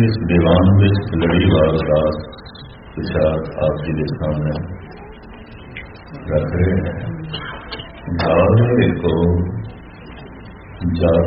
इस दीवान में लड़ी वारदात कुछ आप जी के सामने रख रहे हैं। झाड़े को